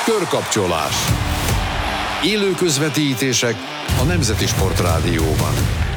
Körkapcsolás. Élő közvetítések a Nemzeti Sportrádióban.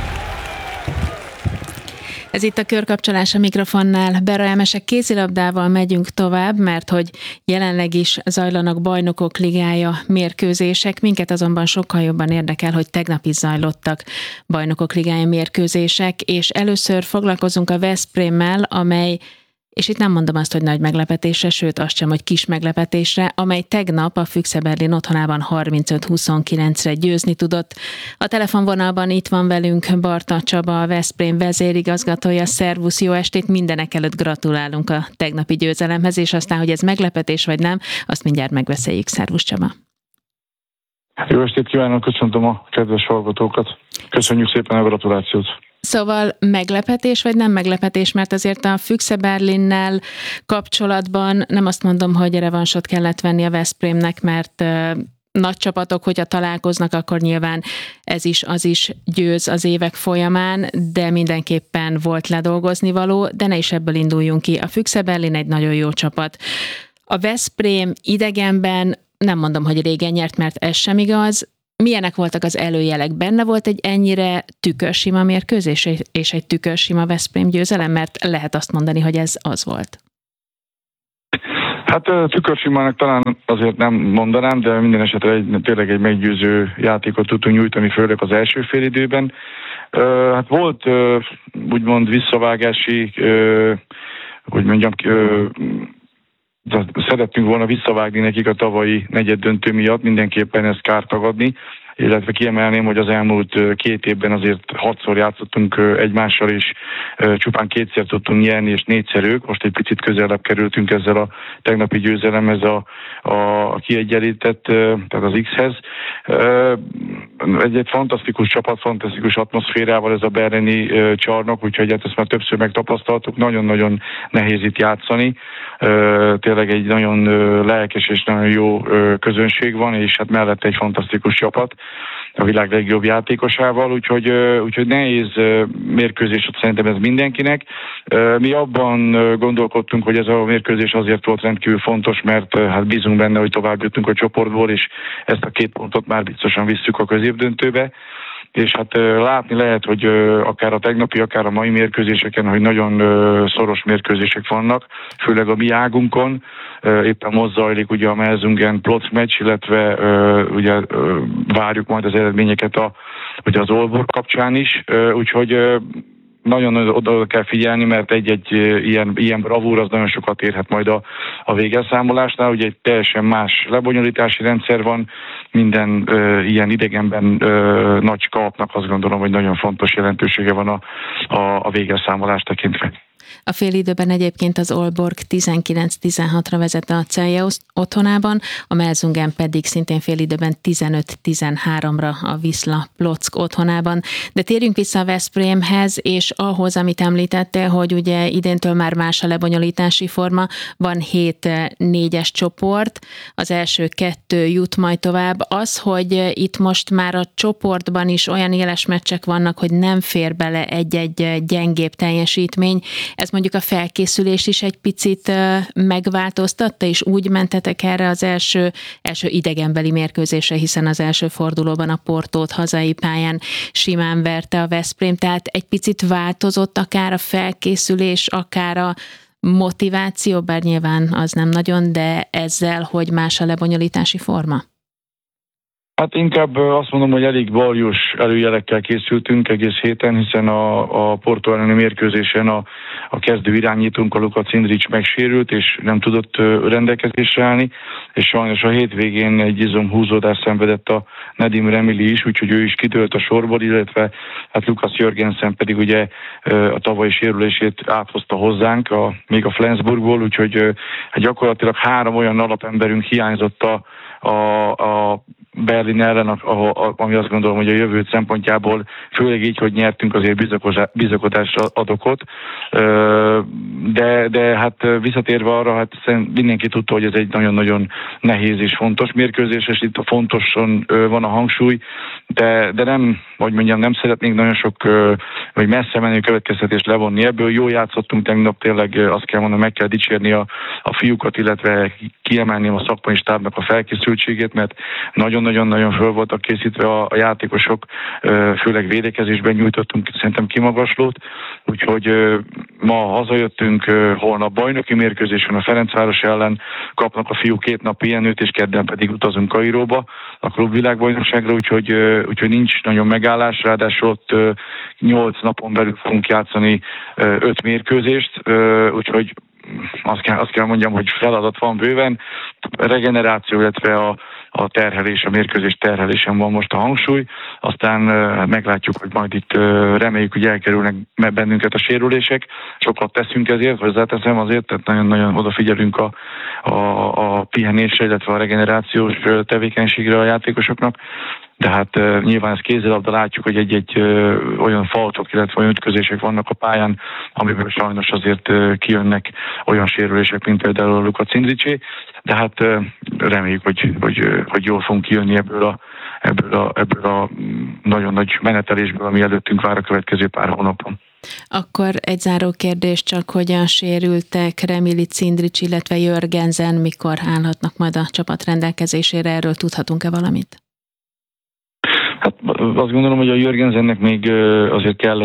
Ez itt a Körkapcsolás, a mikrofonnál Bera Emese. Kézilabdával megyünk tovább, mert hogy jelenleg is zajlanak Bajnokok Ligája mérkőzések. Minket azonban sokkal jobban érdekel, hogy tegnap is zajlottak Bajnokok Ligája mérkőzések, és először foglalkozunk a Veszprémmel, amely, és itt nem mondom azt, hogy nagy meglepetésre, sőt azt sem, hogy kis meglepetésre, amely tegnap a Füchse Berlin otthonában 35-29-re győzni tudott. A telefonvonalban itt van velünk Barta Csaba, a Veszprém vezérigazgatója. Szervusz, jó estét! Mindenek előtt gratulálunk a tegnapi győzelemhez, és aztán, hogy ez meglepetés vagy nem, azt mindjárt megbeszéljük. Szervusz, Csaba! Jó estét kívánok, köszöntöm a kedves hallgatókat. Köszönjük szépen a gratulációt. Szóval meglepetés vagy nem meglepetés, mert azért a Füchse Berlinnel kapcsolatban nem azt mondom, hogy revansot kellett venni a Veszprémnek, mert nagy csapatok, hogyha találkoznak, akkor nyilván ez is, az is győz az évek folyamán, de mindenképpen volt ledolgozni való, de ne is ebből induljunk ki. A Füchse Berlin egy nagyon jó csapat. A Veszprém idegenben, nem mondom, hogy régen nyert, mert ez sem igaz. Milyenek voltak az előjelek? Benne volt egy ennyire tükörsima mérkőzés és egy tükörsima Veszprém győzelem? Mert lehet azt mondani, hogy ez az volt. Hát tükörsimának talán azért nem mondanám, de minden esetre tényleg egy meggyőző játékot tudtunk nyújtani, főleg az első félidőben. Hát volt úgymond visszavágási, hogy mondjam, de szerettünk volna visszavágni nekik a tavalyi negyeddöntő miatt, mindenképpen ezt kárt tagadni, illetve kiemelném, hogy az elmúlt 2 évben azért 6-szor játszottunk egymással, és csupán 2-szer tudtunk nyerni, és 4-szer ők. Most egy picit közelebb kerültünk ezzel a tegnapi győzelemhez a kiegyenlített, tehát az X-hez. Egy fantasztikus csapat, fantasztikus atmoszférával ez a berlini csarnok, úgyhogy hát ezt már többször megtapasztaltuk, nagyon-nagyon nehéz itt játszani. Tényleg egy nagyon lelkes és nagyon jó közönség van, és hát mellette egy fantasztikus csapat a világ legjobb játékosával, úgyhogy nehéz mérkőzés szerintem ez mindenkinek. Mi abban gondolkodtunk, hogy ez a mérkőzés azért volt rendkívül fontos, mert hát bízunk benne, hogy tovább jutunk a csoportból, és ezt a 2 pontot már biztosan visszük a középdöntőbe. És hát látni lehet, hogy akár a tegnapi, akár a mai mérkőzéseken, hogy nagyon szoros mérkőzések vannak, főleg a mi águnkon. Éppen most zajlik ugye a Melsungen-Plotz meccs, illetve ugye várjuk majd az eredményeket ugye az Aalborg kapcsán is, úgyhogy nagyon oda kell figyelni, mert egy ilyen bravúr az nagyon sokat érhet majd a végelszámolásnál. Ugye egy teljesen más lebonyolítási rendszer van, minden ilyen idegenben nagy kalapnak azt gondolom, hogy nagyon fontos jelentősége van a végelszámolás tekintve. A félidőben egyébként az Aalborg 19-16-ra vezet a Celje otthonában, a Melsungen pedig szintén félidőben 15-13-ra a Wisla Plock otthonában. De térjünk vissza a Veszprémhez, és ahhoz, amit említettél, hogy ugye idéntől már más a lebonyolítási forma, van 7 4-es csoport, az első 2 jut majd tovább. Az, hogy itt most már a csoportban is olyan éles meccsek vannak, hogy nem fér bele egy-egy gyengébb teljesítmény, ez mondjuk a felkészülést is egy picit megváltoztatta, és úgy mentetek erre az első idegenbeli mérkőzésre, hiszen az első fordulóban a Portót hazai pályán simán verte a Veszprém, tehát egy picit változott akár a felkészülés, akár a motiváció, bár nyilván az nem nagyon, de ezzel, hogy más a lebonyolítási forma? Hát inkább azt mondom, hogy elég baljós előjelekkel készültünk egész héten, hiszen a Porto elleni mérkőzésen a kezdő irányítónk, a Luka Cindric megsérült, és nem tudott rendelkezésre állni, és sajnos a hétvégén egy izomhúzódást szenvedett a Nedim Remili is, úgyhogy ő is kidőlt a sorból, illetve hát Lukas Jörgensen pedig ugye a tavalyi sérülését áthozta hozzánk, még a Flensburgból, úgyhogy gyakorlatilag 3 olyan alapemberünk hiányzott a Berlin ellen, ami azt gondolom, hogy a jövő szempontjából, főleg így, hogy nyertünk, azért bizakodásra ad okot. De hát visszatérve arra, hát mindenki tudta, hogy ez egy nagyon-nagyon nehéz és fontos mérkőzés, és itt a fontoson van a hangsúly, de nem, hogy mondjam, nem szeretnénk nagyon sok, vagy messze menő következtetést levonni ebből. Jól játszottunk tegnap, tényleg azt kell mondanom, meg kell dicsérni a fiúkat, illetve kiemelném a szakmai stábnak a felkészültségét, mert nagyon-nagyon-nagyon föl voltak készítve a játékosok, főleg védekezésben nyújtottunk szerintem kimagaslót, úgyhogy ma hazajöttünk, holnap bajnoki mérkőzésen a Ferencváros ellen, kapnak a fiúk 2 nap pihenőt, és kedden pedig utazunk Kairóba a klubvilágbajnokságra, úgyhogy nincs nagyon megállás, ráadásul ott 8 napon belül fogunk játszani 5 mérkőzést, úgyhogy azt kell mondjam, hogy feladat van bőven, regeneráció, illetve a terhelés, a mérkőzés terhelésen van most a hangsúly, aztán meglátjuk, hogy majd itt reméljük, hogy elkerülnek bennünket a sérülések, sokat teszünk ezért, hozzáteszem azért, tehát nagyon-nagyon odafigyelünk a pihenésre, illetve a regenerációs tevékenységre a játékosoknak, de hát nyilván ez kézilabda, látjuk, hogy egy olyan faltok, illetve olyan ütközések vannak a pályán, amiből sajnos azért kijönnek olyan sérülések, mint például a Luka Cindricsé, de hát reméljük, hogy jól fogunk kijönni ebből a nagyon nagy menetelésből, ami előttünk vár a következő pár hónapon. Akkor egy záró kérdés csak, hogyan sérültek Remili Cindrics, illetve Jörgensen, mikor állhatnak majd a csapat rendelkezésére, erről tudhatunk-e valamit? Hát azt gondolom, hogy a Jörgensennek még azért kell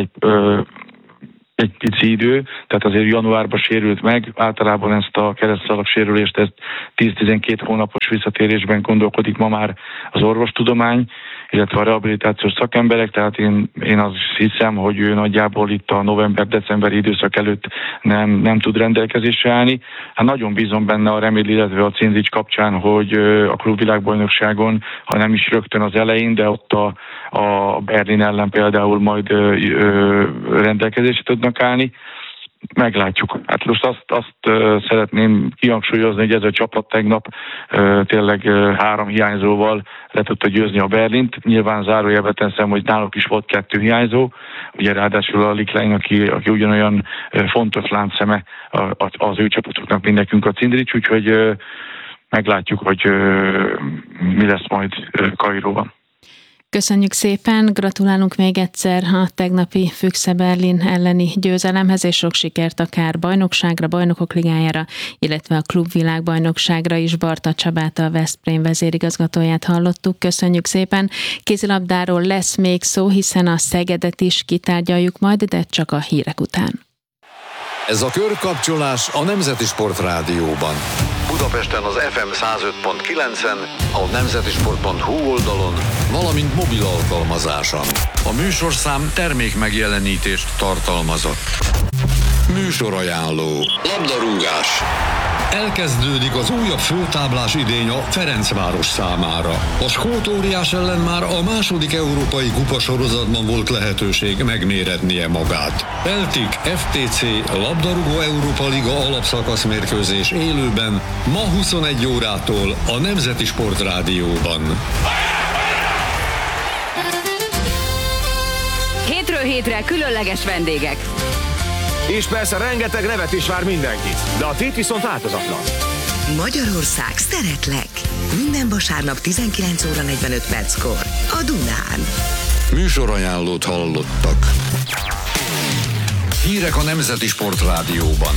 egy pici idő, tehát azért januárban sérült meg, általában ezt a keresztszalag sérülést, ezt 10-12 hónapos visszatérésben gondolkodik ma már az orvostudomány, illetve a rehabilitációs szakemberek, tehát én azt hiszem, hogy ő nagyjából itt a november-decemberi időszak előtt nem tud rendelkezésre állni. Hát nagyon bízom benne a Remili, illetve a Cindrics kapcsán, hogy a klubvilágbajnokságon, ha nem is rögtön az elején, de ott a Berlin ellen például majd rendelkezésre tudnak állni. Meglátjuk. Hát most azt szeretném kihangsúlyozni, hogy ez a csapat tegnap tényleg 3 hiányzóval le tudta győzni a Berlint. Nyilván zárójelbe teszem, hogy náluk is volt 2 hiányzó. Ugye ráadásul a Liklein, aki ugyanolyan fontos láncszeme az ő csapatuknak, mint nekünk a Cindrics, úgyhogy meglátjuk, hogy mi lesz majd Kairóban. Köszönjük szépen, gratulálunk még egyszer a tegnapi Füchse Berlin elleni győzelemhez, és sok sikert akár bajnokságra, bajnokok ligájára, illetve a klubvilágbajnokságra is. Barta Csabát, a Veszprém vezérigazgatóját hallottuk. Köszönjük szépen. Kézilabdáról lesz még szó, hiszen a Szegedet is kitárgyaljuk majd, de csak a hírek után. Ez a körkapcsolás a Nemzeti Sport Rádióban. Budapesten az FM 105.9-en, a nemzetisport.hu oldalon, valamint mobil alkalmazáson. A műsorszám termék megjelenítést tartalmazott. Műsorajánló. Labdarúgás. Elkezdődik az újabb főtáblás idény a Ferencváros számára. A skótóriás ellen már a második európai kupasorozatban volt lehetőség megméretnie magát. Celtic FTC labdarúgó Európa Liga alapszakasz mérkőzés élőben ma 21 órától a Nemzeti Sport Rádióban. Hétről hétre különleges vendégek. És persze rengeteg nevet is vár mindenkit, de a tét viszont változatlan. Magyarország, szeretlek! Minden vasárnap 19 óra 45 perckor a Dunán. Műsorajánlót hallottak. Hírek a Nemzeti Sport Rádióban.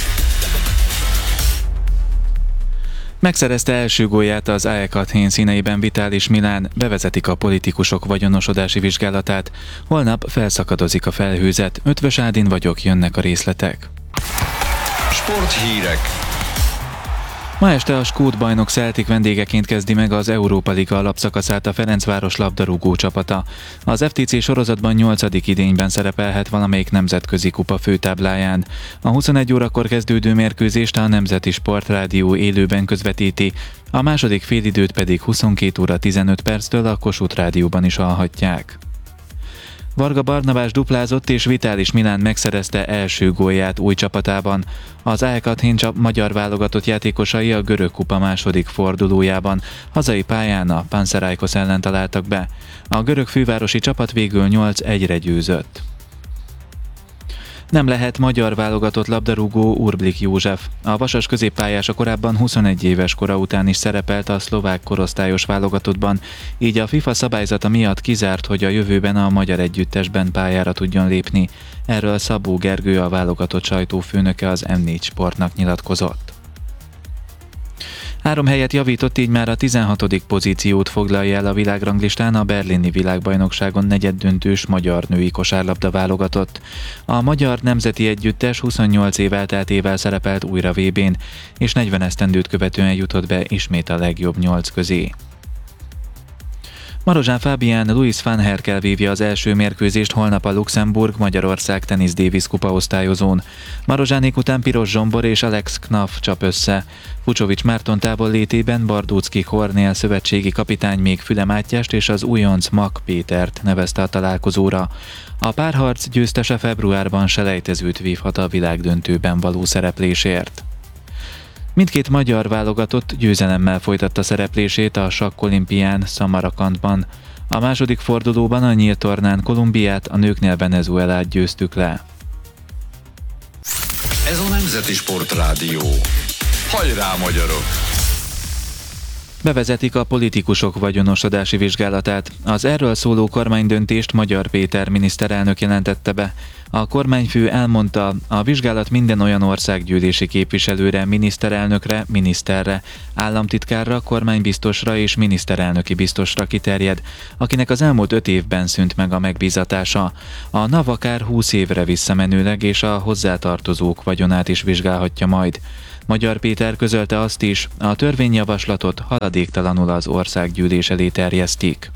Megszerezte első gólját az AEK Athén színeiben Vitális Milán, bevezetik a politikusok vagyonosodási vizsgálatát, holnap felszakadozik a felhőzet, Ötvös Ádin vagyok, jönnek a részletek. Sporthírek. Ma este a skót bajnok Celtic vendégeként kezdi meg az Európa Liga alapszakaszát a Ferencváros labdarúgó csapata. Az FTC sorozatban 8. idényben szerepelhet valamelyik nemzetközi kupa főtábláján. A 21 órakor kezdődő mérkőzést a Nemzeti Sport Rádió élőben közvetíti, a második félidőt pedig 22 óra 15 perctől a Kossuth Rádióban is hallhatják. Varga Barnabás duplázott, és Vitális Milán megszerezte első gólját új csapatában. Az AEK Athén magyar válogatott játékosai a görög kupa második fordulójában hazai pályán a Panathinaikos ellen találtak be. A görög fővárosi csapat végül 8-1-re győzött. Nem lehet magyar válogatott labdarúgó Urblik József. A vasas középpályása korábban 21 éves kora után is szerepelt a szlovák korosztályos válogatottban, így a FIFA szabályzata miatt kizárt, hogy a jövőben a magyar együttesben pályára tudjon lépni. Erről Szabó Gergő, a válogatott sajtófőnöke az M4 Sportnak nyilatkozott. 3 helyet javított, így már a 16. pozíciót foglalja el a világranglistán a berlini világbajnokságon negyeddöntős magyar női kosárlabda válogatott. A magyar nemzeti együttes 28 év elteltével szerepelt újra VB-n, és 40 esztendőt követően jutott be ismét a legjobb 8 közé. Marozsán Fábián Louis van Herkel vívja az első mérkőzést holnap a Luxemburg-Magyarország Tennis Davis kupa osztályozón. Marozsánék után Piros Zsombor és Alex Knaf csap össze. Fucsovics Márton távollétében Bardóczki Kornél szövetségi kapitány még Füle Mátyást és az újonc Mak Pétert nevezte a találkozóra. A párharc győztese februárban selejtezőt vívhat a világdöntőben való szereplésért. Mindkét magyar válogatott győzelemmel folytatta szereplését a sakkolimpián Samarakandban. A második fordulóban a nyílt tornán Kolumbiát, a nőknél Venezuelát győztük le. Ez a Nemzeti Sportrádió. Hajrá, magyarok! Bevezetik a politikusok vagyonosodási vizsgálatát. Az erről szóló kormánydöntést Magyar Péter miniszterelnök jelentette be. A kormányfő elmondta, a vizsgálat minden olyan országgyűlési képviselőre, miniszterelnökre, miniszterre, államtitkárra, kormánybiztosra és miniszterelnöki biztosra kiterjed, akinek az elmúlt 5 évben szűnt meg a megbízatása. A NAV akár 20 évre visszamenőleg és a hozzátartozók vagyonát is vizsgálhatja majd. Magyar Péter közölte azt is, a törvényjavaslatot haladéktalanul az országgyűlés elé terjesztik.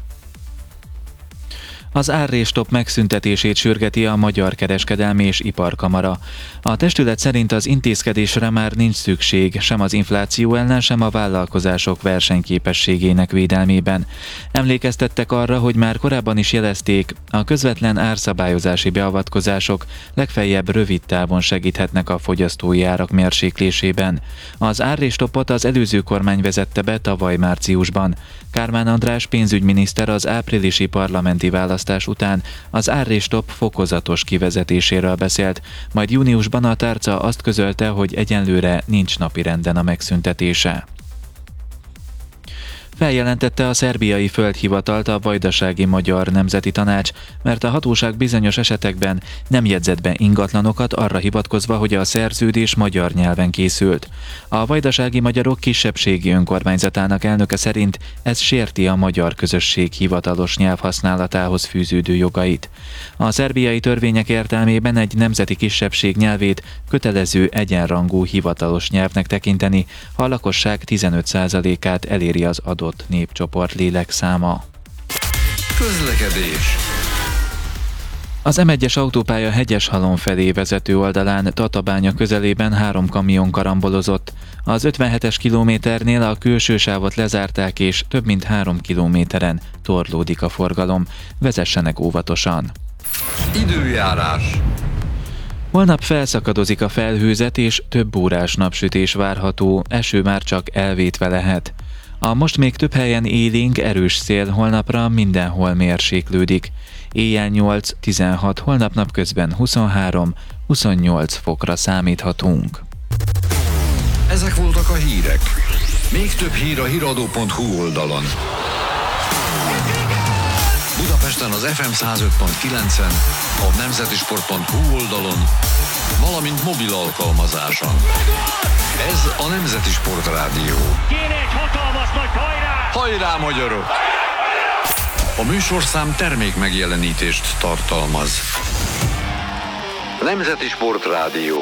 Az árrés-stop megszüntetését sürgeti a Magyar Kereskedelmi és Iparkamara. A testület szerint az intézkedésre már nincs szükség, sem az infláció ellen, sem a vállalkozások versenyképességének védelmében. Emlékeztettek arra, hogy már korábban is jelezték, a közvetlen árszabályozási beavatkozások legfeljebb rövid távon segíthetnek a fogyasztói árak mérséklésében. Az árrés-stopot az előző kormány vezette be tavaly márciusban. Kármán András pénzügyminiszter az áprilisi parlamenti választás után az árrés-stop fokozatos kivezetéséről beszélt, majd júniusban a tárca azt közölte, hogy egyenlőre nincs napirenden a megszüntetése. Feljelentette a szerbiai földhivatalt a Vajdasági Magyar Nemzeti Tanács, mert a hatóság bizonyos esetekben nem jegyzett be ingatlanokat arra hivatkozva, hogy a szerződés magyar nyelven készült. A vajdasági magyarok kisebbségi önkormányzatának elnöke szerint ez sérti a magyar közösség hivatalos nyelvhasználatához fűződő jogait. A szerbiai törvények értelmében egy nemzeti kisebbség nyelvét kötelező egyenrangú hivatalos nyelvnek tekinteni, ha a lakosság 15%-át eléri az adott népcsoport lélekszáma. Közlekedés. Az M1-es autópálya Hegyeshalom felé vezető oldalán Tatabánya közelében 3 kamion karambolozott. Az 57-es kilométernél a külső sávot lezárták, és több mint 3 kilométeren torlódik a forgalom. Vezessenek óvatosan. Időjárás. Holnap felszakadozik a felhőzet, és több órás napsütés várható, eső már csak elvétve lehet. A most még több helyen élénk, erős szél, holnapra mindenhol mérséklődik. Éjjel 8-16, holnap napközben 23-28 fokra számíthatunk. Ezek voltak a hírek. Még több hír a hiradó.hu oldalon. Budapesten az FM 105.9-en, a nemzetisport.hu oldalon, valamint mobil alkalmazáson. Ez a Nemzeti Sportrádió. Kéne egy hatalmas nagy hajrá! Hajrá, magyarok! A műsorszám termék megjelenítést tartalmaz. Nemzeti Sportrádió.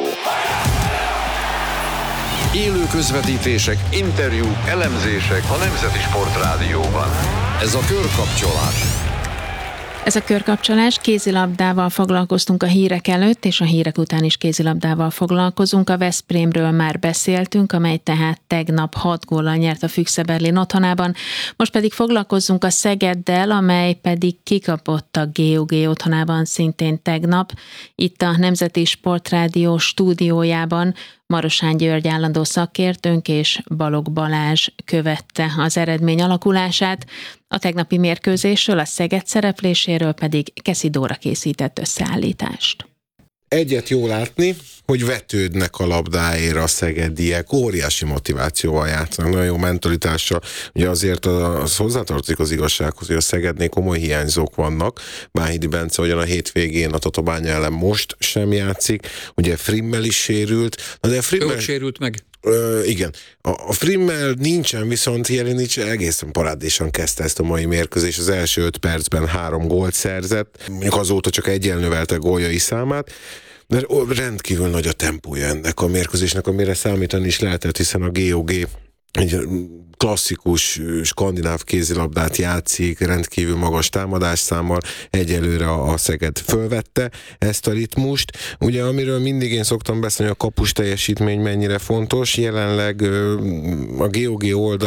Élő közvetítések, interjúk, elemzések a Nemzeti Sportrádióban. Ez a körkapcsolás. Ez a körkapcsolás, kézilabdával foglalkoztunk a hírek előtt, és a hírek után is kézilabdával foglalkozunk. A Veszprémről már beszéltünk, amely tehát tegnap 6 góllal nyert a Füchse Berlin otthonában. Most pedig foglalkozzunk a Szegeddel, amely pedig kikapott a GOG otthonában szintén tegnap. Itt a Nemzeti Sportrádió stúdiójában Marosán György állandó szakértőnk és Balogh Balázs követte az eredmény alakulását. A tegnapi mérkőzésről, a Szeged szerepléséről pedig Keszi Dóra készített összeállítást. Egyet jó látni, hogy vetődnek a labdáért a szegediek, óriási motivációval játszanak, nagyon jó mentalitással. Ugye azért az hozzátartozik az igazsághoz, hogy a Szegednél komoly hiányzók vannak. Bánhidi Bence ugyan a hétvégén a Tatabánya ellen most sem játszik, ugye Frimmel is sérült. De Frimmel... Ő sérült meg. Igen. A Frimmel nincsen, viszont Jelinic egészen parádésan kezdte ezt a mai mérkőzést. Az első 5 percben 3 gólt szerzett, mondjuk azóta csak egyen növelte góljai számát, de rendkívül nagy a tempója ennek a mérkőzésnek, amire számítani is lehetett, hiszen a GOG egy klasszikus skandináv kézilabdát játszik, rendkívül magas támadásszámmal, egyelőre a Szeged fölvette ezt a ritmust. Ugye, amiről mindig én szoktam beszélni, a kapus teljesítmény mennyire fontos, jelenleg a GOG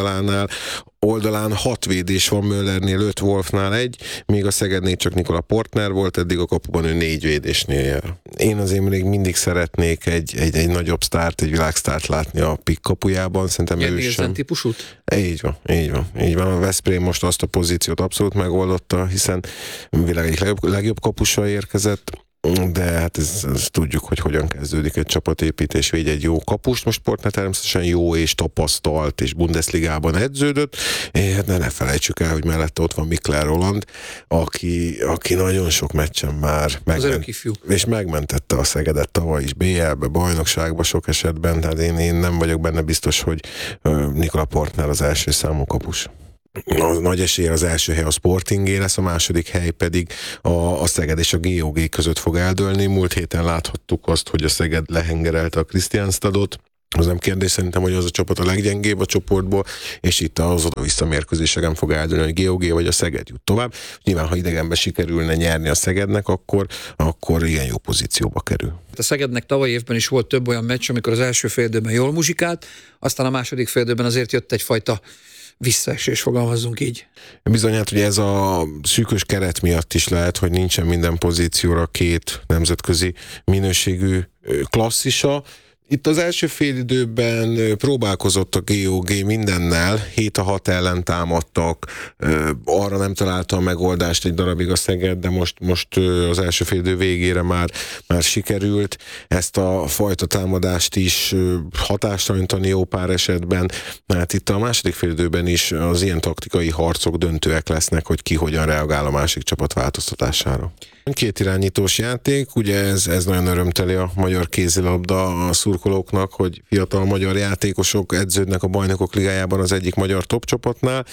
oldalán 6 védés van, Möllernél 5, Wolfnál 1, míg a Szegednél csak Nikola Portner volt, eddig a kapuban ő 4 védésnél jár. Én azért még mindig szeretnék egy nagyobb sztárt, egy világsztárt látni a PIK kapujában, szerintem ő sem. Típusút? Így van. A Veszprém most azt a pozíciót abszolút megoldotta, hiszen világ egyik legjobb kapusa érkezett, de hát ez tudjuk, hogy hogyan kezdődik egy csapatépítés, végy egy jó kapust. Most Portner természetesen jó és tapasztalt, és Bundesligában edződött, és hát ne felejtsük el, hogy mellette ott van Mikler Roland, aki nagyon sok meccsen már és megmentette a Szegedet tavaly is BL-be, bajnokságba sok esetben, tehát én nem vagyok benne biztos, hogy Nikola Portner az első számú kapus. A nagy esélye az első hely a Sportingé lesz, a második hely pedig a Szeged és a GOG között fog eldőlni. Múlt héten láthattuk azt, hogy a Szeged lehengerelte a Kristianstadot. Az nem kérdés szerintem, hogy az a csapat a leggyengébb a csoportból, és itt az oda-vissza mérkőzéseken fog eldőlni, hogy GOG vagy a Szeged jut tovább. Nyilván, ha idegenben sikerülne nyerni a Szegednek, akkor igen jó pozícióba kerül. A Szegednek tavaly évben is volt több olyan meccs, amikor az első féldőben jól muzsikált, aztán a második féldőben azért jött egyfajta visszaesés, fogalmazzunk így. Bizony, hát ugye ez a szűkös keret miatt is lehet, hogy nincsen minden pozícióra 2 nemzetközi minőségű klasszisa. Itt az első félidőben próbálkozott a GOG mindennel, 7-6 ellen támadtak, arra nem találta a megoldást egy darabig a Szeged, de most az első félidő végére már sikerült ezt a fajta támadást is hatástalanítani jó pár esetben. Hát itt a második félidőben is az ilyen taktikai harcok döntőek lesznek, hogy ki hogyan reagál a másik csapat változtatására. 2 irányítós játék, ugye ez nagyon örömteli a magyar kézilabda a szurkolóknak, hogy fiatal magyar játékosok edződnek a Bajnokok Ligájában az egyik magyar top csapatnál,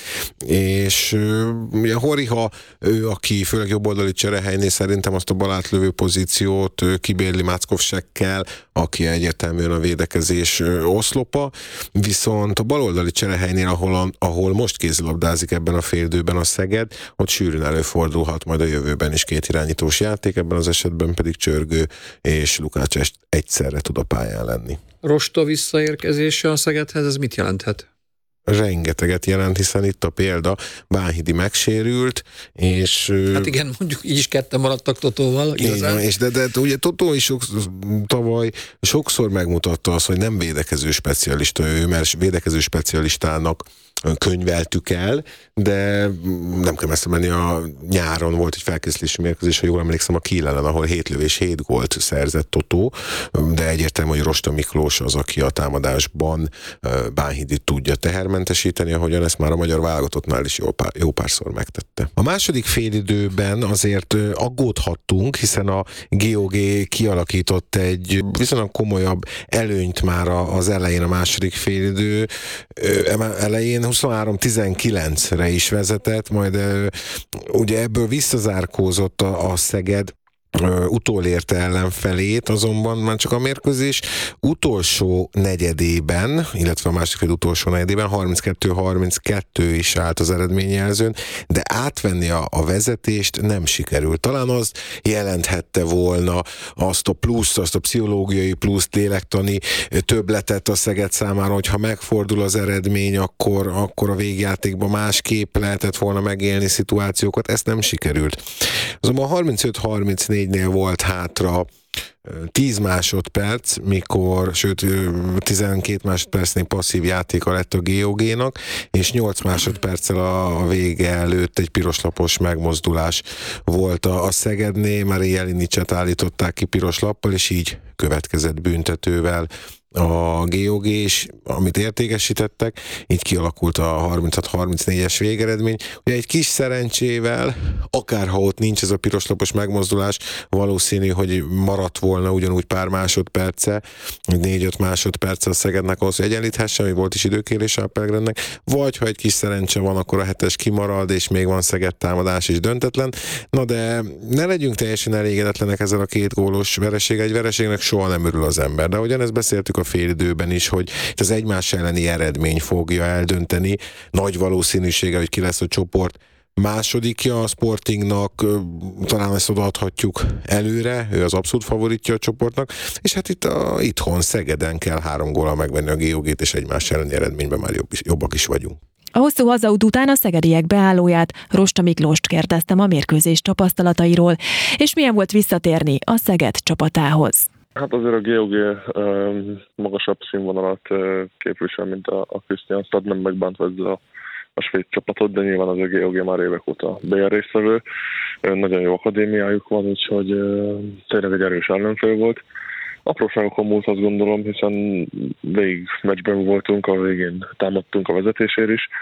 és ugye Horiha, ő, aki főleg jobboldali cserehelynél szerintem azt a balátlövő pozíciót kibérli Máckovsekkel, aki egyértelműen a védekezés oszlopa, viszont a baloldali cserehelynél, ahol most kézilabdázik ebben a féldőben a Szeged, ott sűrűn előfordulhat majd a jövőben is 2 irányítós játék, ebben az esetben pedig Csörgő és Lukács egyszerre tud a pályán lenni. Rosta visszaérkezése a Szegedhez, ez mit jelenthet? Rengeteget jelent, hiszen itt a példa, Bánhidi megsérült, és... Hát igen, mondjuk így is ketten maradtak Totóval. És de ugye Totó is tavaly sokszor megmutatta azt, hogy nem védekező specialista ő, mert védekező specialistának könyveltük el, de nem kell messze menni, a nyáron volt egy felkészülési mérkőzés, ha jól emlékszem, a Kiel ellen, ahol 7 lövés 7 gólt szerzett Totó, de egyértelmű, hogy Rosta Miklós az, aki a támadásban Bánhidit tudja tehermentesíteni, ahogyan ezt már a magyar válogatottnál is jó párszor megtette. A második félidőben azért aggódhattunk, hiszen a GOG kialakított egy viszonylag komolyabb előnyt már az elején, a második félidő elején 23-19-re is vezetett, majd ugye ebből visszazárkózott a Szeged, utolérte ellenfelét, azonban már csak a mérkőzés utolsó negyedében, illetve a másik fél utolsó negyedében 32-32 is állt az eredményjelzőn, de átvenni a vezetést nem sikerült. Talán az jelenthette volna azt a pluszt, azt a pszichológiai pluszt, lélektani többletet a Szeged számára, hogyha megfordul az eredmény, akkor a végjátékban másképp lehetett volna megélni szituációkat, ezt nem sikerült. Azonban 35-34-nél volt hátra 10 másodperc, sőt 12 másodpercnél passzív játéka lett a GOG-nak, és 8 másodperccel a vége előtt egy piroslapos megmozdulás volt a Szegednél, már Jelinicset állították ki piros lappal, és így következett büntetővel a GOG, és amit értékesítettek, így kialakult a 36-34-es végeredmény. Ugye egy kis szerencsével, akárha ott nincs ez a piroslapos megmozdulás, valószínű, hogy maradt volna ugyanúgy pár másodperce, 4-5 másodperce a Szegednek ahhoz, hogy egyenlíthesse, ami volt is időkérése a Pelgrennek, vagy ha egy kis szerencse van, akkor a 7-es kimarad, és még van Szeged támadás is döntetlen. Na de ne legyünk teljesen elégedetlenek ezzel a 2 gólos vereséggel. Egy vereségnek soha nem örül az ember, de ahogyan ezt beszéltük a félidőben is, hogy az egymás elleni eredmény fogja eldönteni nagy valószínűséggel, hogy ki lesz a csoport másodikja a Sportingnak, talán ezt odaadhatjuk előre, ő az abszolút favoritja a csoportnak, és hát itt itthon Szegeden kell 3 góllal megvenni a GOG-t, és egymás elleni eredményben már jobbak is vagyunk. A hosszú hazaút után a szegediek beállóját, Rosta Miklóst kérdeztem a mérkőzés tapasztalatairól, és milyen volt visszatérni a Szeged csapatához. Hát azért a GOG magasabb színvonalat képvisel, mint a Kristianstad, nem megbántva ezzel a svéd csapatot, de nyilván az a GOG már évek óta BL résztvevő. Nagyon jó akadémiájuk van, úgyhogy tényleg egy erős ellenfél volt. Apróságokon múlt, azt gondolom, hiszen végig meccsben voltunk, a végén támadtunk a vezetésért is.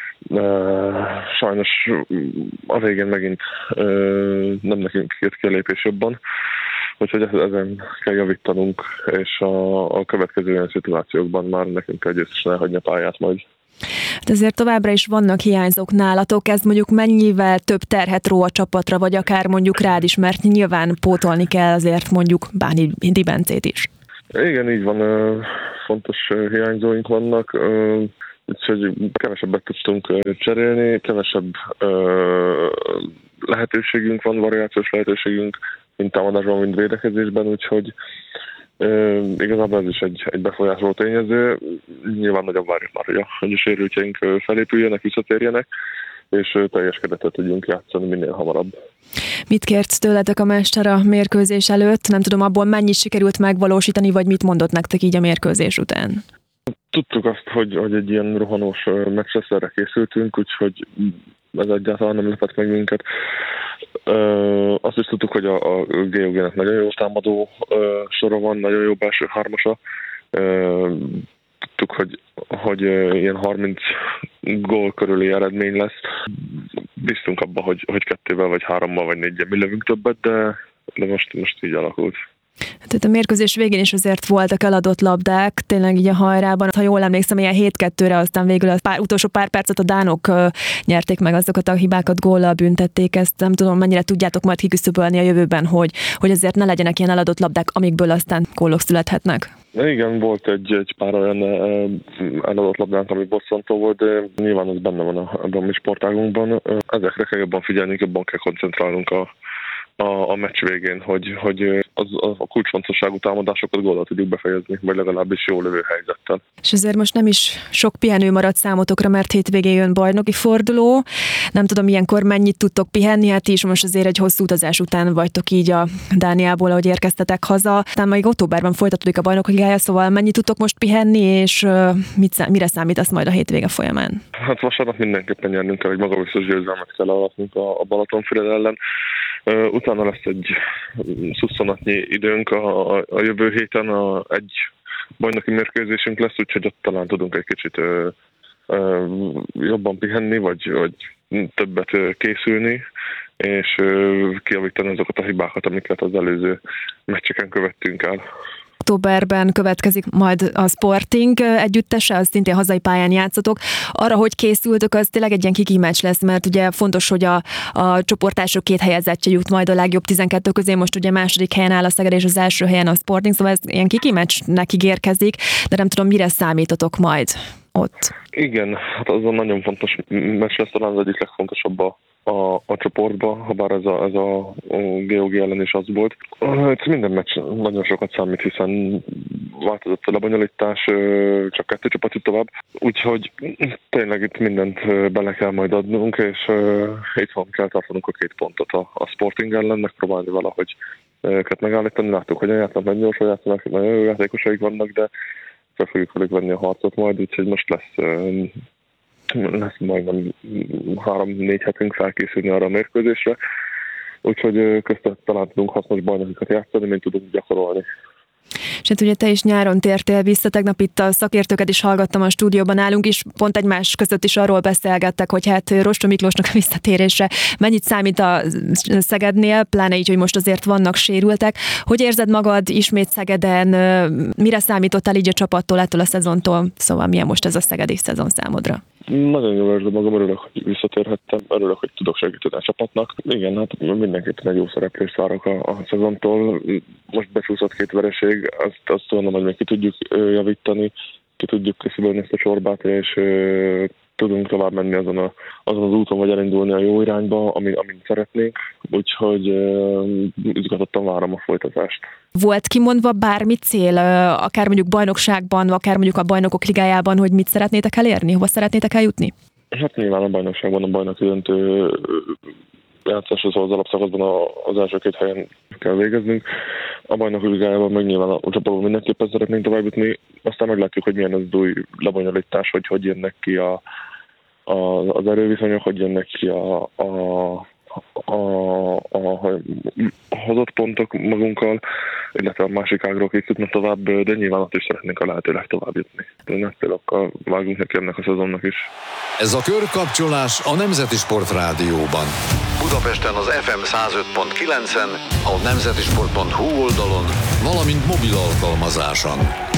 Sajnos a végén megint nem nekünk jött ki a lépés jobban, úgyhogy ezen kell javítanunk, és a következő olyan szituációkban már nekünk kell győztesen elhagyni a pályát majd. De azért továbbra is vannak hiányzók nálatok, ez mondjuk mennyivel több terhet ró a csapatra, vagy akár mondjuk rád is, mert nyilván pótolni kell azért mondjuk Bánhidi Bencét is. Igen, így van, fontos hiányzóink vannak, úgyhogy kevesebbet tudtunk cserélni, kevesebb lehetőségünk van, variációs lehetőségünk, mint támadásban, mint védekezésben, úgyhogy igazából ez is egy befolyásoló tényező. Nyilván nagyobb várjuk már, hogy a sérültjeink felépüljenek, visszatérjenek, és teljes keretet tudjunk játszani minél hamarabb. Mit kért tőletek a mester a mérkőzés előtt? Nem tudom, abból mennyit sikerült megvalósítani, vagy mit mondott nektek így a mérkőzés után? Tudtuk azt, hogy egy ilyen rohanós meccsre erre készültünk, úgyhogy ez egyáltalán nem lepett meg minket. Azt is tudtuk, hogy a GOG-nek nagyon jó támadó sora van, nagyon jó belső hármasa. Tudtuk, hogy ilyen 30 gól körüli eredmény lesz. Bíztunk abban, hogy 2-vel, vagy 3-mal, vagy 4-jel mi lövünk többet, de most így alakult. Tehát a mérkőzés végén is azért voltak eladott labdák, tényleg így a hajrában. Ha jól emlékszem, ilyen 7-2-re, aztán végül utolsó pár percet a dánok nyerték meg, azokat a hibákat góllal büntették. Ezt nem tudom, mennyire tudjátok majd kiküszöbölni a jövőben, hogy azért ne legyenek ilyen eladott labdák, amikből aztán gólok születhetnek. Igen, volt egy pár olyan eladott labdánk, ami bosszantó volt, de nyilván ez benne van a mi sportágunkban. Ezekre kell jobban figyelni, jobban kell koncentrálnunk a meccs végén, hogy a kulcsfontosságú támadásokat góllal tudjuk befejezni, vagy legalábbis jó lövő helyzettel. És azért most nem is sok pihenő maradt számotokra, mert hétvégén jön bajnoki forduló. Nem tudom, ilyenkor mennyit tudtok pihenni, hát ti is most azért egy hosszú utazás után vagytok így a Dániából, ahogy érkeztetek haza. Aztán majd októberben folytatódik a bajnok ligája, szóval mennyit tudtok most pihenni, és mire számítasz majd a hétvége folyamán? Hát vasárnap mindenképpen nyernünk kell, egy magabiztos győzelmet kell alatnunk a Balatonfüred ellen. Utána lesz egy szusszonatnyi időnk a jövő héten, egy bajnoki mérkőzésünk lesz, úgyhogy ott talán tudunk egy kicsit jobban pihenni, vagy többet készülni, és kijavítani azokat a hibákat, amiket az előző meccseken követtünk el. októberben következik majd a Sporting együttese, az szintén hazai pályán játszotok. Arra, hogy készültök, az tényleg egy ilyen kiki meccs lesz, mert ugye fontos, hogy a csoportások 2 helyezettje jut majd a legjobb 12 közé, most ugye második helyen áll a Szeged és az első helyen a Sporting, szóval ez ilyen kiki meccsnek ígérkezik, de nem tudom, mire számítotok majd ott. Igen, hát azon nagyon fontos meccs lesz, talán az egyik legfontosabb a csoportba, ha bár ez a GOG ellen is az volt. Ez minden meccs nagyon sokat számít, hiszen változott a lebonyolítás, csak 2 csapat jut tovább. Úgyhogy tényleg itt mindent bele kell majd adnunk, és itthon kell tartanunk a 2 pontot a Sporting ellen, megpróbálni valahogy őket megállítani. Láttuk, hogy játszanak, nagyon gyorsan játszanak, nagyon jó játékosaik vannak, de fel fogjuk velük venni a harcot majd, úgyhogy most lesz majdnem 3-4 hetünk felkészülni arra a mérkőzésre, úgyhogy köztet talán tudunk hasznos bajnokikat játszani, mint tudunk gyakorolni. És hát ugye te is nyáron tértél vissza, tegnap itt a szakértőket is hallgattam a stúdióban nálunk is, pont egymás között is arról beszélgettek, hogy hát Rostó Miklósnak a visszatérése mennyit számít a Szegednél, pláne így, hogy most azért vannak sérültek. Hogy érzed magad ismét Szegeden, mire számítottál így a csapattól, ettől a szezontól, szóval milyen most ez a szegedi szezon számodra? Nagyon jól érzem magam, örülök, hogy visszatérhettem, örülök, hogy tudok segíteni a csapatnak. Igen, hát mindenképpen egy jó szereplést várok a szezontól. Most becsúszott 2 vereség, azt tudom, hogy még ki tudjuk javítani, ki tudjuk kiszabadulni ezt a csorbát, és tudunk tovább menni azon az úton, vagy elindulni a jó irányba, amit szeretnénk. Úgyhogy izgatottan várom a folytatást. Volt kimondva bármi cél, akár mondjuk bajnokságban, akár mondjuk a Bajnokok Ligájában, hogy mit szeretnétek elérni, hova szeretnétek eljutni? Hát nyilván a bajnokságban, a bajnoki döntő játszáshoz, az alapszakaszban az első 2 helyen kell végeznünk. A Bajnoki Ligájában meg nyilván a csapatban mindenképpen szeretnénk tovább jutni. Aztán meglátjuk, hogy milyen az új lebonyolítás, hogy jönnek ki az erőviszonyok, hogy jönnek ki a hozott pontok magunkkal, illetve a másik ágról készítünk tovább, de nyilván ott is szeretnénk a lehető legtovább jutni. Nagy célokkal vágunk neki ennek a szezonnak is. Ez a körkapcsolás a Nemzeti Sport Rádióban. Budapesten az FM 105.9-en, a nemzetisport.hu oldalon, valamint mobil alkalmazáson.